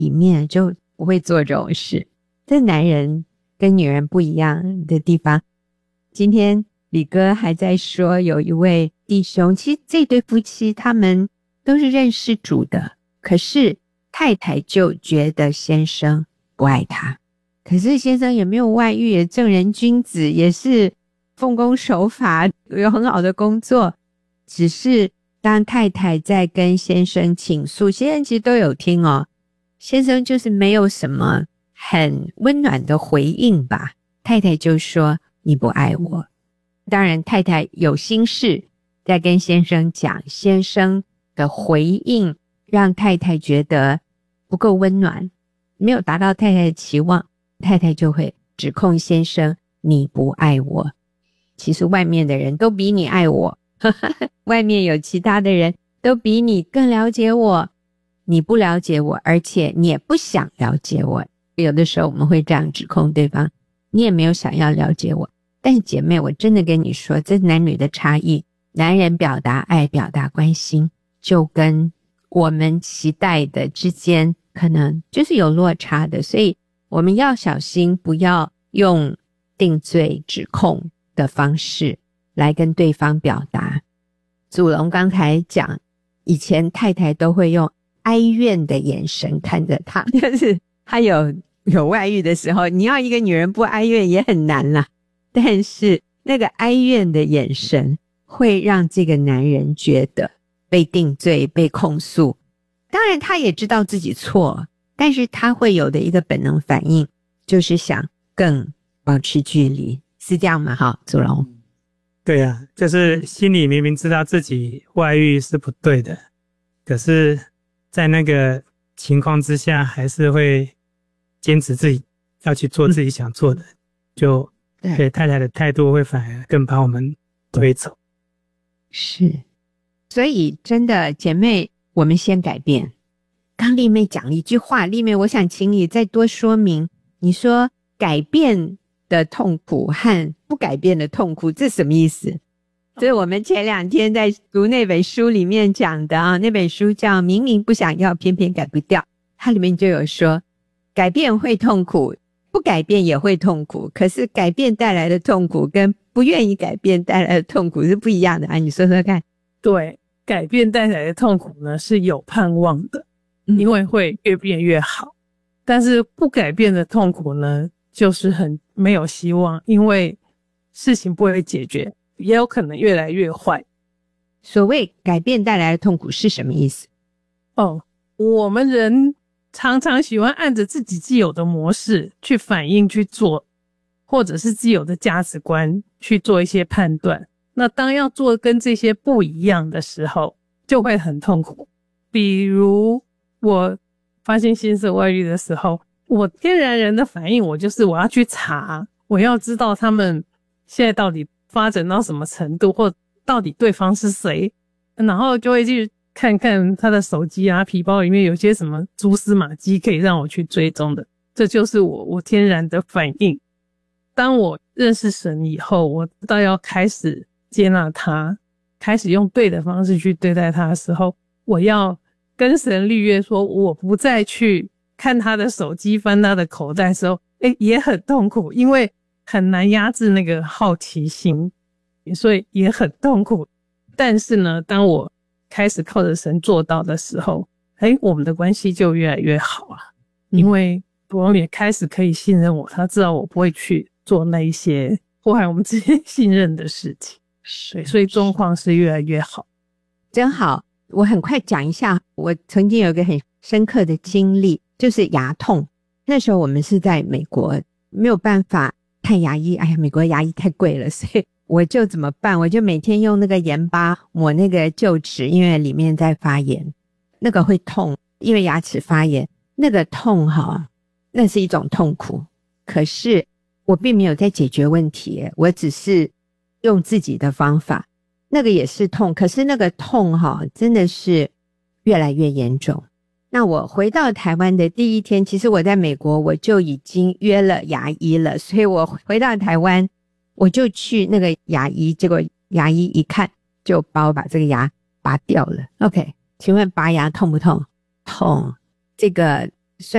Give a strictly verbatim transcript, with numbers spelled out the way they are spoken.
里面就不会做这种事。这男人跟女人不一样的地方。今天李哥还在说有一位弟兄，其实这对夫妻他们都是认识主的，可是太太就觉得先生不爱他，可是先生也没有外遇，也正人君子，也是奉公守法，有很好的工作，只是当太太在跟先生倾诉，先生其实都有听哦，先生就是没有什么很温暖的回应吧，太太就说你不爱我。当然太太有心事在跟先生讲，先生的回应让太太觉得不够温暖，没有达到太太的期望，太太就会指控先生你不爱我，其实外面的人都比你爱我外面有其他的人都比你更了解我，你不了解我，而且你也不想了解我。有的时候我们会这样指控对方，你也没有想要了解我。但是姐妹，我真的跟你说，这男女的差异，男人表达爱表达关心，就跟我们期待的之间可能就是有落差的，所以我们要小心，不要用定罪指控的方式来跟对方表达。祖龙刚才讲，以前太太都会用哀怨的眼神看着他，就是他有有外遇的时候，你要一个女人不哀怨也很难啦，但是那个哀怨的眼神会让这个男人觉得被定罪被控诉，当然他也知道自己错，但是他会有的一个本能反应就是想更保持距离，是这样吗？好，祖龙。 对啊，就是心里明明知道自己外遇是不对的，可是在那个情况之下还是会坚持自己要去做自己想做的，就对太太的态度会反而更把我们推走。 是，所以真的姐妹，我们先改变。刚丽妹讲了一句话，丽妹我想请你再多说明，你说改变的痛苦和不改变的痛苦，这什么意思？这是我们前两天在读那本书里面讲的啊，那本书叫《明明不想要偏偏改不掉》，它里面就有说改变会痛苦，不改变也会痛苦，可是改变带来的痛苦跟不愿意改变带来的痛苦是不一样的啊，你说说看。 对，改变带来的痛苦呢是有盼望的，因为会越变越好，但是不改变的痛苦呢就是很没有希望，因为事情不会解决，也有可能越来越坏。 所谓改变带来的痛苦是什么意思？ 哦，我们人常常喜欢按着自己既有的模式去反应去做，或者是既有的价值观去做一些判断，那当要做跟这些不一样的时候就会很痛苦。比如我发现先生外遇的时候，我天然人的反应我就是我要去查，我要知道他们现在到底发展到什么程度，或到底对方是谁，然后就会去看看他的手机啊皮包里面有些什么蛛丝马迹可以让我去追踪的，这就是我我天然的反应。当我认识神以后，我知道要开始接纳他，开始用对的方式去对待他的时候，我要跟神立约说我不再去看他的手机翻他的口袋的时候，诶也很痛苦，因为很难压制那个好奇心，所以也很痛苦。但是呢，当我开始靠着神做到的时候，诶我们的关系就越来越好啊，因为我也开始可以信任我，他知道我不会去做那一些破坏我们之间信任的事情，对，所以状况是越来越好。 真好，我很快讲一下，我曾经有一个很深刻的经历，就是牙痛。那时候我们是在美国，没有办法看牙医，哎呀，美国牙医太贵了，所以我就怎么办？我就每天用那个盐巴抹那个臼齿，因为里面在发炎，那个会痛，因为牙齿发炎，那个痛哈，那是一种痛苦。可是我并没有在解决问题，我只是用自己的方法，那个也是痛，可是那个痛哈，真的是越来越严重。那我回到台湾的第一天，其实我在美国我就已经约了牙医了，所以我回到台湾我就去那个牙医，结果牙医一看就把我把这个牙拔掉了。 OK， 请问拔牙痛不痛？痛。这个